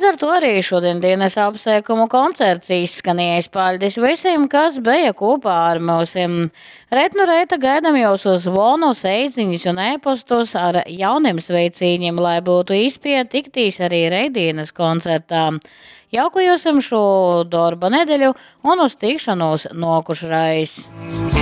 Līdz ar to arī šodien dienas apsveikumu koncerts izskanējis. Paldies visiem, kas bija kopā ar mums. Rēt no rīta gaidām jūs uz zvonus, eiziņas un e-postus ar jauniem sveicīņiem, lai būtu iespēja tiktīs arī reidienas koncertā. Jauku jums šo darba nedēļu un uz tikšanos nokušreiz!